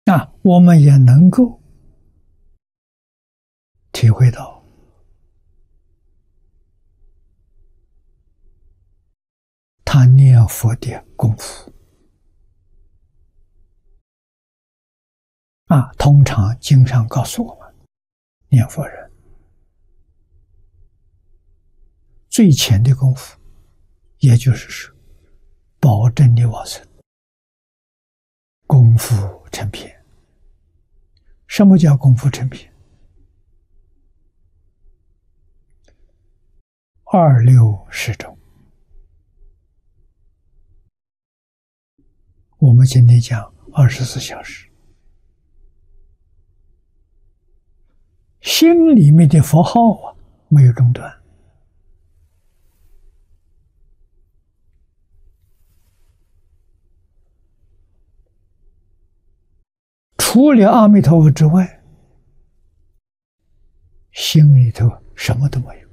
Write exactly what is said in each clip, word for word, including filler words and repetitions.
啊，我们也能够体会到他念佛的功夫。啊，通常经上告诉我们，念佛人最浅的功夫，也就是说，保证你往生，功夫成片。什么叫功夫成片？二六时中。我们今天讲二十四小时，心里面的佛号啊，没有中断。除了阿弥陀佛之外，心里头什么都没有，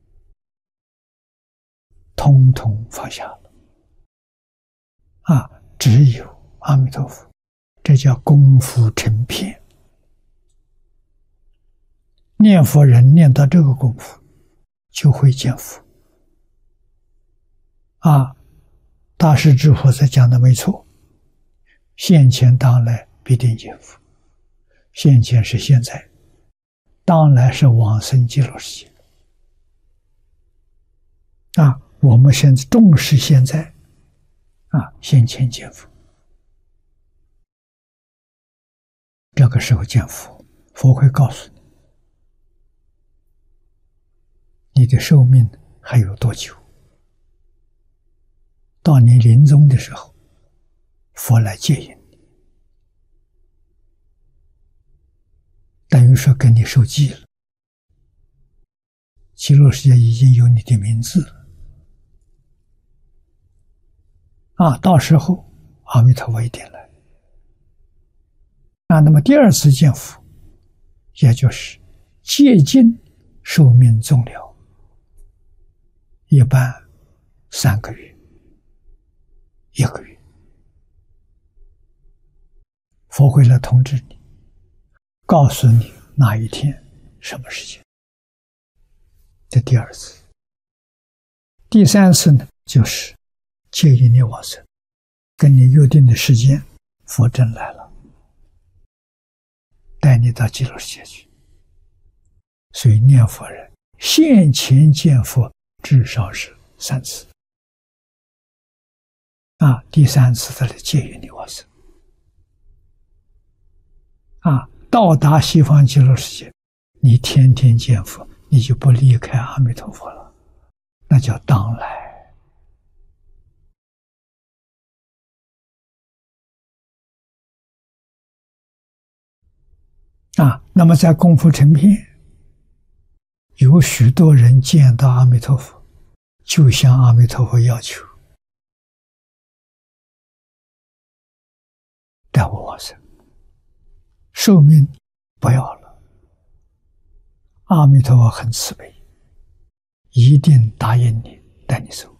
通通放下了。啊，只有阿弥陀佛，这叫功夫成片。念佛人念到这个功夫，就会见佛。啊，大师智菩萨讲的没错，现前当来必定见佛。现前是现在，当来是往生极乐世界。啊，我们现在重视现在，啊，现前见佛。这个时候见佛，佛会告诉你，你的寿命还有多久？到你临终的时候，佛来接引你，等于说跟你受记了。极乐世界已经有你的名字了。啊，到时候阿弥陀佛一定来。啊，那么第二次见佛，也就是接近寿命终了，一般三个月、一个月，佛会来通知你，告诉你哪一天、什么时间。这第二次。第三次呢，就是接引你往生，跟你约定的时间，佛真来了，带你到极乐世界去。所以念佛人现前见佛至少是三次。啊，第三次他来接引你往生。啊，到达西方极乐世界，你天天见佛，你就不离开阿弥陀佛了，那叫当来。啊，那么在功夫成片，有许多人见到阿弥陀佛，就向阿弥陀佛要求，带我往生，寿命不要了。阿弥陀佛很慈悲，一定答应你，带你走。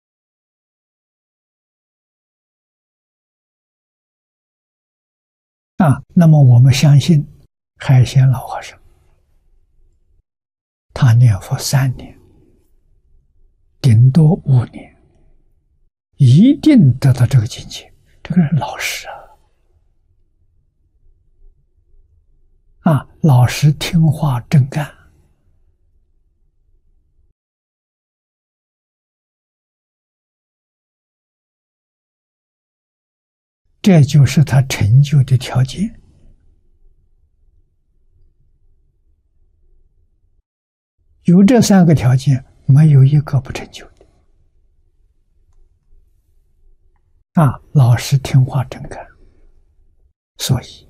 啊，那么我们相信海鲜老和尚，他念佛三年，顶多五年，一定得到这个境界。这个人老实啊，啊，老实听话真干。这就是他成就的条件。有这三个条件，没有一个不成就的。啊，老实听话真干，所以